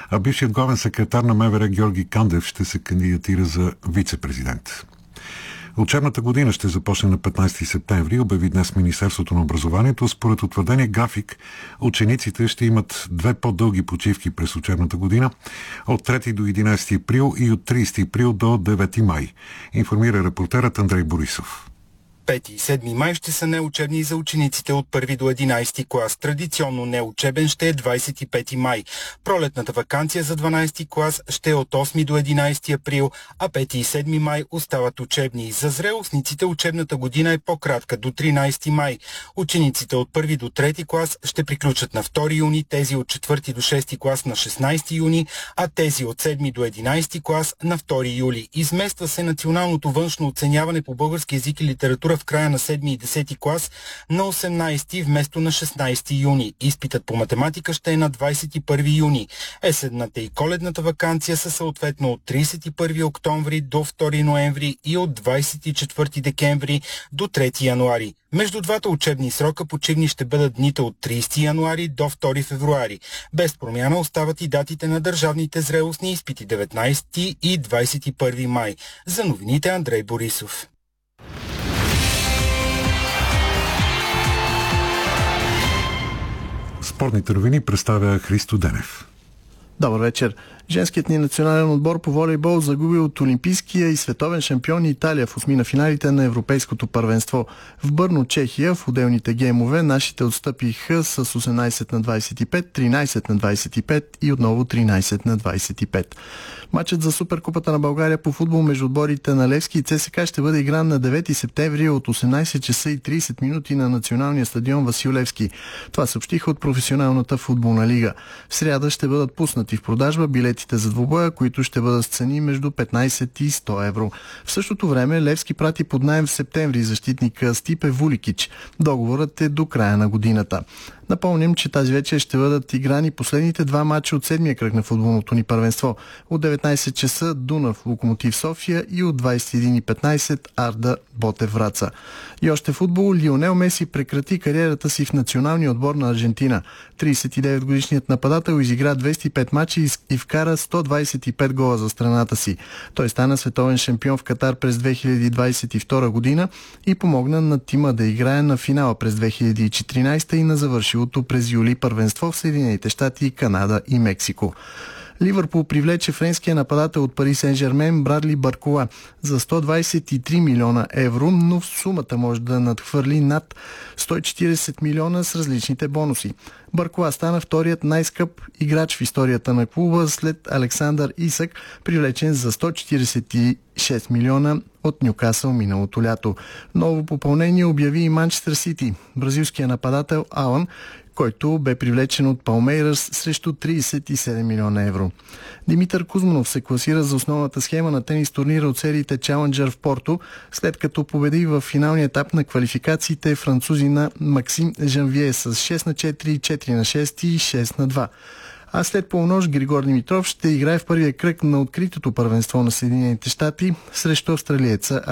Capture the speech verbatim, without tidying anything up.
а бившият главен секретар на МВР Георги Кандев ще се кандидатира за вице-президент. Учебната година ще започне на петнайсети септември, обяви днес Министерството на образованието. Според утвърдения график, учениците ще имат две по-дълги почивки през учебната година от трети до единайсети април и от трийсети април до девети май, информира репортерът Андрей Борисов. пети и седми май ще са неучебни за учениците от първи до единайсети клас. Традиционно неучебен ще е двайсет и пети май. Пролетната ваканция за дванайсети клас ще е от осми до единайсети април, а пети и седми май остават учебни. За зрелостниците учебната година е по-кратка, до тринайсети май. Учениците от първи до трети клас ще приключат на втори юни, тези от четвърти до шести клас на шестнайсети юни, а тези от седми до единайсети клас на втори юли. Измества се националното външно оценяване по български език и литература в края на седми и десети клас на осемнайсети вместо на шестнайсети юни. Изпитът по математика ще е на двайсет и първи юни. Есенната и коледната ваканция са съответно от трийсет и първи октомври до втори ноември и от двайсет и четвърти декември до трети януари. Между двата учебни срока почивни ще бъдат дните от трийсети януари до втори февруари. Без промяна остават и датите на държавните зрелостни изпити деветнайсети и двайсет и първи май. За новините Андрей Борисов. Спортните новини представя Христо Денев. Добър вечер. Женският ни национален отбор по волейбол загуби от олимпийския и световен шампион Италия в осми на финалите на Европейското първенство. В Бърно, Чехия, в отделните геймове нашите отстъпиха с осемнайсет на двайсет и пет, тринайсет на двайсет и пет и отново тринайсет на двайсет и пет. Матчът за Суперкупата на България по футбол между отборите на Левски и ЦСКА ще бъде игран на девети септември от осемнайсет часа и трийсет минути на националния стадион Васил Левски. Това съобщиха от професионалната футболна лига. В сряда ще бъдат пуснати в продажба билетите за двубоя, които ще бъдат с цени между петнайсет и сто евро. В същото време Левски прати под наем в септември защитника Стипе Вуликич. Договорът е до края на годината. Напомням, че тази вечер ще бъдат играни последните два матча от седмия кръг на футболното ни първенство. От деветнайсет часа Дунав Локомотив София и от двайсет и един и петнайсет Арда Ботев Враца. И още футбол. Лионел Меси прекрати кариерата си в националния отбор на Аржентина. трийсет и девет годишният нападател изигра двеста и пет мача и вкара сто двайсет и пет гола за страната си. Той стана световен шампион в Катар през две хиляди двайсет и втора година и помогна на тима да играе на финала през две хиляди и четиринайсета и на завършилото през юли първенство в Съединените щати, Канада и Мексико. Ливърпул привлече френския нападател от Пари Сен-Жермен Брадли Баркола за сто двайсет и три милиона евро, но сумата може да надхвърли над сто и четирийсет милиона с различните бонуси. Баркола стана вторият най-скъп играч в историята на клуба след Александър Исак, привлечен за сто четирийсет и шест милиона от Нюкасъл миналото лято. Ново попълнение обяви и Манчестър Сити. Бразилският нападател Алан, който бе привлечен от Палмейрас срещу трийсет и седем милиона евро. Димитър Кузманов се класира за основната схема на тенис турнира от сериите Challenger в Порто, след като победи в финалния етап на квалификациите французина Максим Жанвие с шест на четири, четири на шест и шест на два. А след полунощ Григор Димитров ще играе в първия кръг на откритото първенство на Съединените щати срещу австралиеца